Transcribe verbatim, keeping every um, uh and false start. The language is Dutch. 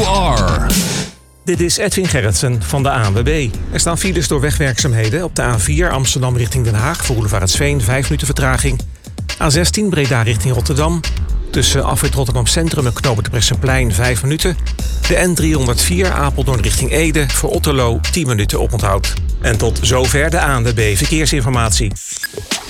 you are. Dit is Edwin Gerritsen van de A N W B. Er staan files door wegwerkzaamheden op de A vier Amsterdam richting Den Haag voor Roelevaretsveen, vijf minuten vertraging. A zestien Breda richting Rotterdam. Tussen afrit Rotterdam Centrum en knooppunt Bresseplein vijf minuten. De N driehonderdvier Apeldoorn richting Ede voor Otterlo tien minuten oponthoud. En tot zover de A N W B Verkeersinformatie.